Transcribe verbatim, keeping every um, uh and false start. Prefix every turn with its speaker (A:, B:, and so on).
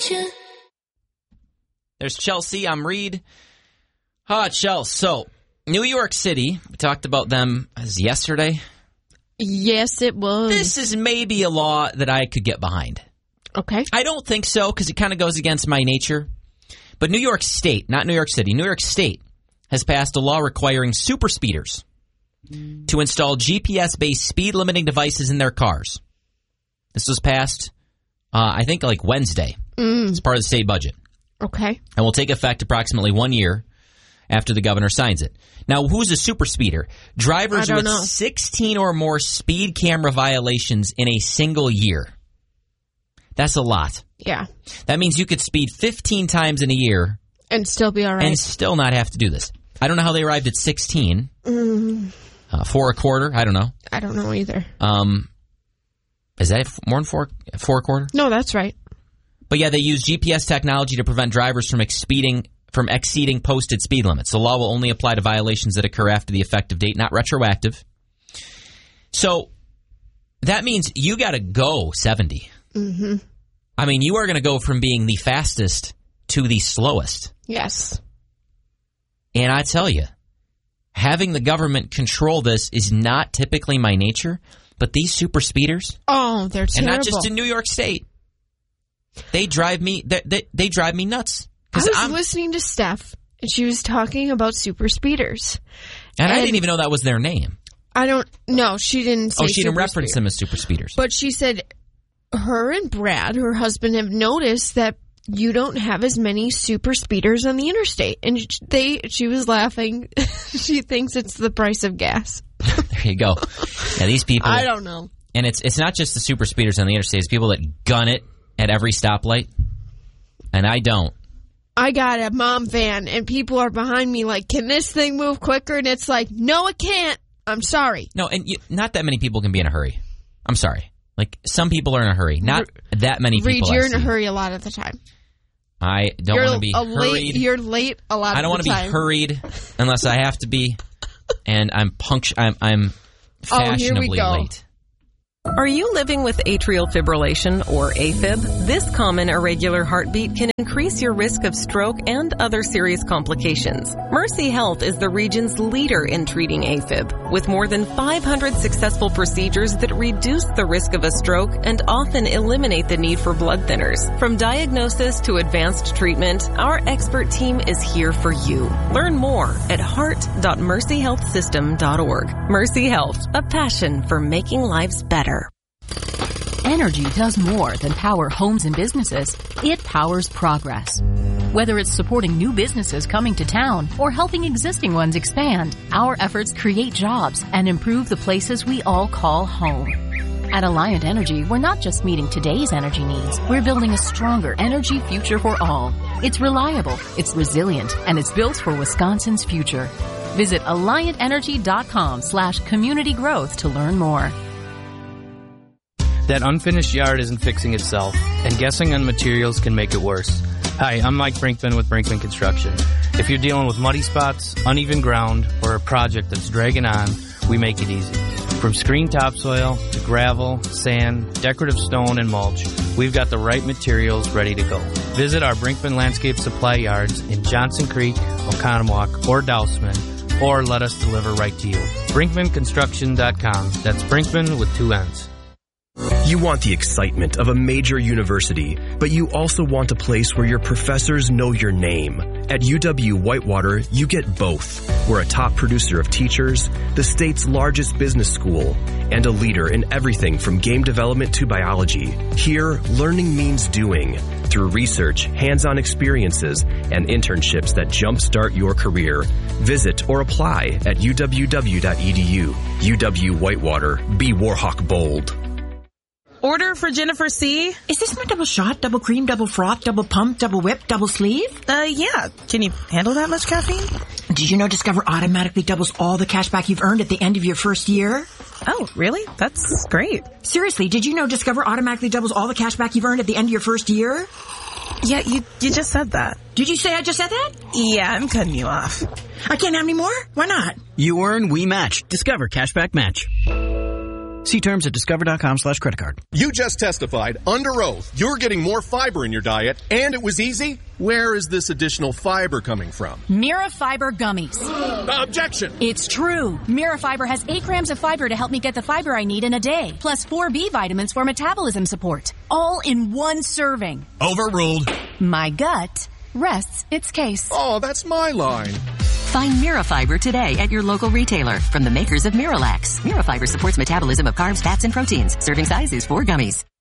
A: you.
B: There's Chelsea. I'm Reed. Ah, Chelsea. So, New York City, we talked about them as yesterday.
C: Yes, it was.
B: This is maybe a law that I could get behind.
C: Okay.
B: I don't think so, because it kind of goes against my nature. But New York State, not New York City, New York State has passed a law requiring super speeders to install G P S-based speed limiting devices in their cars. This was passed, uh, I think, like Wednesday.
C: Mm.
B: It's part of the state budget.
C: Okay.
B: And will take effect approximately one year after the governor signs it. Now, who's a super speeder? Drivers with
C: know.
B: sixteen or more speed camera violations in a single year. That's a lot.
C: Yeah.
B: That means you could speed fifteen times in a year.
C: And still be all right.
B: And still not have to do this. I don't know how they arrived at sixteen.
C: Mm.
B: Uh, four a quarter? I don't know.
C: I don't know either.
B: Um, is that more than four, four a quarter?
C: No, that's right.
B: But yeah, they use G P S technology to prevent drivers from exceeding, from exceeding posted speed limits. The law will only apply to violations that occur after the effective date, not retroactive. So that means you got to go seventy.
C: Mm-hmm.
B: I mean, you are going to go from being the fastest to the slowest.
C: Yes.
B: And I tell you, having the government control this is not typically my nature, but these super speeders,
C: oh, they're terrible.
B: and not just in New York State, they drive me they, they, they drive me nuts.
C: I was
B: I'm,
C: listening to Steph, and she was talking about super speeders.
B: And,
C: and
B: I didn't even know that was their name.
C: I don't, no, she didn't say
B: Oh, she didn't
C: super
B: reference
C: speeder.
B: them as super speeders.
C: But she said her and Brad, her husband, have noticed that you don't have as many super speeders on the interstate. And they, she was laughing. She thinks it's the price of gas.
B: There you go. Yeah, these people.
C: I don't know.
B: And it's it's not just the super speeders on the interstate. It's people that gun it at every stoplight. And I don't.
C: I got a mom van, and people are behind me like, can this thing move quicker? And it's like, no, it can't. I'm sorry.
B: No, and you, not that many people can be in a hurry. I'm sorry. Like, some people are in a hurry. Not that many
C: Reed,
B: people.
C: you're
B: I
C: in a
B: see.
C: hurry a lot of the time.
B: I don't want to be
C: a
B: hurried.
C: Late, you're late a lot
B: I don't
C: of the
B: want to
C: time.
B: be hurried unless I have to be, and I'm punctu- I'm, I'm fashionably
C: oh, here we go.
B: late.
D: Are you living with atrial fibrillation or AFib? This common irregular heartbeat can increase your risk of stroke and other serious complications. Mercy Health is the region's leader in treating AFib, with more than five hundred successful procedures that reduce the risk of a stroke and often eliminate the need for blood thinners. From diagnosis to advanced treatment, our expert team is here for you. Learn more at heart dot mercy health system dot org. Mercy Health, a passion for making lives better.
E: Energy does more than power homes and businesses. It powers progress. Whether it's supporting new businesses coming to town or helping existing ones expand, our efforts create jobs and improve the places we all call home. At Alliant Energy, we're not just meeting today's energy needs. We're building a stronger energy future for all. It's reliable, it's resilient, and it's built for Wisconsin's future. Visit alliant energy dot com slash community growth to learn more.
F: That unfinished yard isn't fixing itself, and guessing on materials can make it worse. Hi, I'm Mike Brinkman with Brinkman Construction. If you're dealing with muddy spots, uneven ground, or a project that's dragging on, we make it easy. From screen topsoil to gravel, sand, decorative stone, and mulch, we've got the right materials ready to go. Visit our Brinkman Landscape Supply Yards in Johnson Creek, Oconomowoc, or Dousman, or let us deliver right to you. Brinkman Construction dot com. That's Brinkman with two N's.
G: You want the excitement of a major university, but you also want a place where your professors know your name. At U W-Whitewater, you get both. We're a top producer of teachers, the state's largest business school, and a leader in everything from game development to biology. Here, learning means doing, through research, hands-on experiences, and internships that jumpstart your career. Visit or apply at U W W dot E D U. U W-Whitewater. Be Warhawk bold.
H: Order for Jennifer C.
I: Is this my double shot, double cream, double froth, double pump, double whip, double sleeve?
H: Uh, yeah. Can you handle that much caffeine?
I: Did you know Discover automatically doubles all the cash back you've earned at the end of your first year?
H: Oh, really? That's great.
I: Seriously, did you know Discover automatically doubles all the cash back you've earned at the end of your first year?
H: Yeah, you you just said that.
I: Did you say I just said that?
H: Yeah, I'm cutting you off.
I: I can't have any more? Why not?
J: You earn, we match. Discover Cashback Match.
A: See terms at discover.com slash credit card.
J: You just testified under oath you're getting more fiber in your diet, and it was easy. Where is this additional fiber coming from?
K: Mira Fiber Gummies.
J: Objection!
K: It's true. Mira Fiber has eight grams of fiber to help me get the fiber I need in a day, plus four B vitamins for metabolism support, all in one serving.
J: Overruled.
K: My gut rests its case.
J: Oh, that's my line.
L: Find Mira Fiber today at your local retailer from the makers of Miralax. Mira Fiber supports metabolism of carbs, fats, and proteins. Serving size is four gummies.